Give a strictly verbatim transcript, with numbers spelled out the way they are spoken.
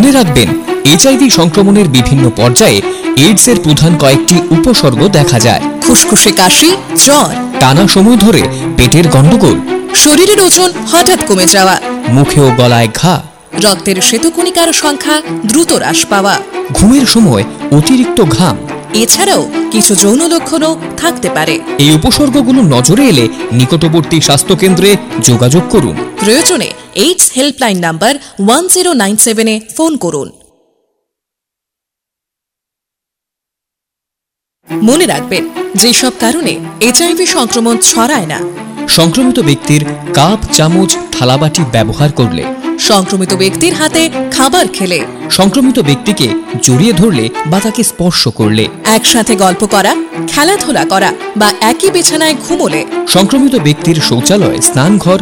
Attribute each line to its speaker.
Speaker 1: মনে রাখবেন, এইচআইভি সংক্রমণের বিভিন্ন পর্যায়ে এইডসের প্রধান কয়েকটি উপসর্গ দেখা যায়।
Speaker 2: খুসখুসে কাশি, জ্বর,
Speaker 1: টানা সময় ধরে পেটের গন্ডগোল,
Speaker 2: শরীরের ওজন হঠাৎ কমে যাওয়া,
Speaker 1: মুখে ও গলায় ঘা,
Speaker 2: রক্তের শ্বেতকণিকার সংখ্যা দ্রুত হ্রাস পাওয়া,
Speaker 1: ঘুমের সময় অতিরিক্ত ঘাম।
Speaker 2: এছাড়াও কিছু যৌন লক্ষণও থাকতে পারে।
Speaker 1: এই উপসর্গগুলো নজরে এলে নিকটবর্তী স্বাস্থ্যকেন্দ্রে যোগাযোগ করুন।
Speaker 2: প্রয়োজনে AIDS helpline number one zero nine সেভেনে ফোন করুন। মনে রাখবেন, যেসব কারণে এইচআইভি সংক্রমণ ছড়ায় না:
Speaker 1: সংক্রমিত ব্যক্তির কাপ, চামচ, থালাবাটি ব্যবহার করলে,
Speaker 2: সংক্রমিত ব্যক্তির হাতে খাবার খেলে,
Speaker 1: সংক্রমিত ব্যক্তিকে জড়িয়ে ধরলে বা তাকে স্পর্শ করলে,
Speaker 2: একসাথে গল্প করা, খেলাধুলা করা বা একই বিছানায় ঘুমোলে,
Speaker 1: সংক্রমিত ব্যক্তির শৌচালয়, স্নানঘর